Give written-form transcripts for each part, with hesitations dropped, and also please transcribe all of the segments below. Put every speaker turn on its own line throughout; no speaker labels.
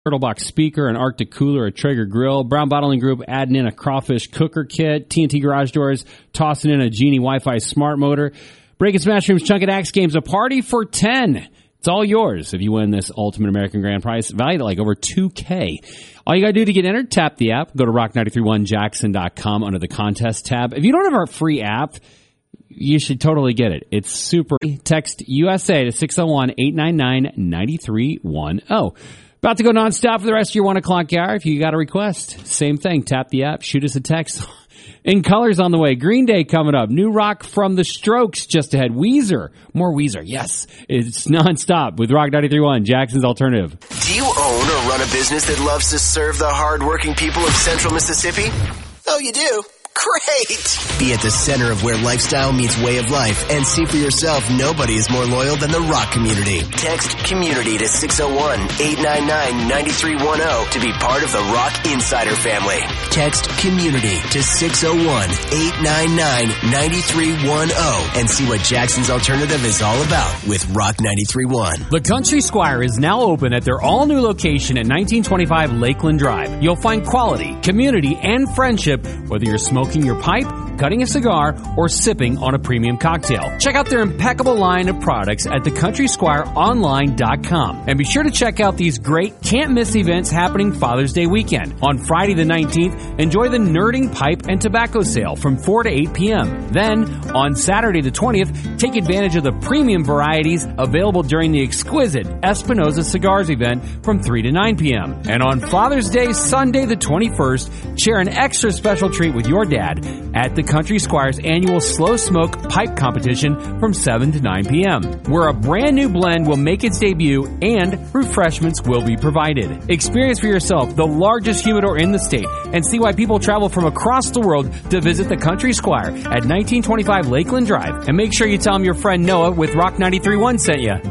Turtle Box speaker, an Arctic cooler, a Traeger grill. Brown Bottling Group adding in a crawfish cooker kit. TNT Garage Doors tossing in a Genie Wi-Fi smart motor. Break and Smash Rooms Chunk and Axe Games, a party for 10. It's all yours if you win this Ultimate American Grand Prize, valued at like over $2,000. All you got to do to get entered, tap the app. Go to rock931jackson.com under the contest tab. If you don't have our free app, you should totally get it. It's super. Text USA to 601-899-9310. About to go nonstop for the rest of your 1 o'clock hour. If you got a request, same thing. Tap the app. Shoot us a text. In colors on the way. Green Day coming up. New rock from The Strokes just ahead. Weezer. More Weezer. Yes. It's nonstop with Rock 93.1, Jackson's Alternative.
Do you own or run a business that loves to serve the hardworking people of Central Mississippi? Oh, you do? Great! Be at the center of where lifestyle meets way of life and see for yourself nobody is more loyal than the rock community. Text community to 601-899-9310 to be part of the Rock Insider family. Text community to 601-899-9310 and see what Jackson's Alternative is all about with Rock 93.1.
The Country Squire is now open at their all-new location at 1925 Lakeland Drive. You'll find quality, community, and friendship whether you're smoking your pipe, cutting a cigar, or sipping on a premium cocktail. Check out their impeccable line of products at thecountrysquireonline.com. And be sure to check out these great can't-miss events happening Father's Day weekend. On Friday the 19th, enjoy the Nerding Pipe and Tobacco Sale from 4 to 8 p.m. Then, on Saturday the 20th, take advantage of the premium varieties available during the exquisite Espinosa Cigars event from 3 to 9 p.m. And on Father's Day, Sunday the 21st, share an extra special treat with your dad at the Country Squire's annual Slow Smoke Pipe Competition from 7 to 9 p.m., where a brand new blend will make its debut and refreshments will be provided. Experience for yourself the largest humidor in the state and see why people travel from across the world to visit the Country Squire at 1925 Lakeland Drive. And make sure you tell them your friend Noah with Rock 93.1 sent you.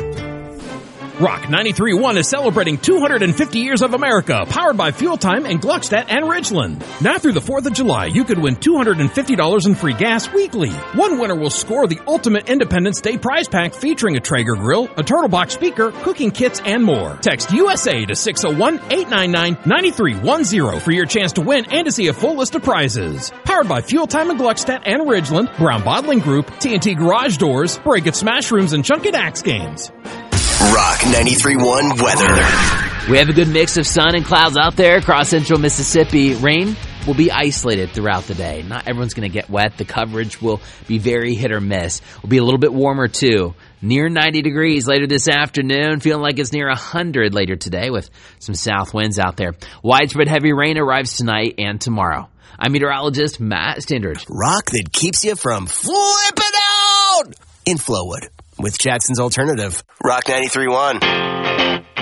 Rock 93.1 is celebrating 250 years of America, powered by Fuel Time in Gluckstadt and Ridgeland. Now through the 4th of July, you could win $250 in free gas weekly. One winner will score the Ultimate Independence Day prize pack featuring a Traeger grill, a Turtle Box speaker, cooking kits, and more. Text USA to 601-899-9310 for your chance to win and to see a full list of prizes. Powered by Fuel Time in Gluckstadt and Ridgeland, Brown Bottling Group, TNT Garage Doors, Break It Smash Rooms, and Chunk It Axe Games.
Rock 93.1 weather.
We have a good mix of sun and clouds out there across central Mississippi. Rain will be isolated throughout the day. Not everyone's going to get wet. The coverage will be very hit or miss. Will be a little bit warmer too. Near 90 degrees later this afternoon. Feeling like it's near 100 later today with some south winds out there. Widespread heavy rain arrives tonight and tomorrow. I'm meteorologist Matt Standard.
Rock that keeps you from flipping out in Flowwood with Jackson's Alternative. Rock 93.1.